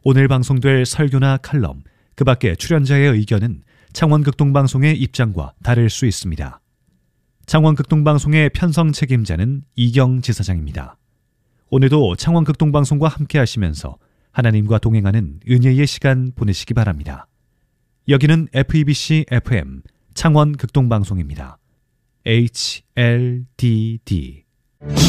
오늘 방송될 설교나 칼럼, 그 밖에 출연자의 의견은 창원극동방송의 입장과 다를 수 있습니다. 창원극동방송의 편성 책임자는 이경 지사장입니다. 오늘도 창원극동방송과 함께 하시면서 하나님과 동행하는 은혜의 시간 보내시기 바랍니다. 여기는 FEBC FM 창원극동방송입니다. HLDD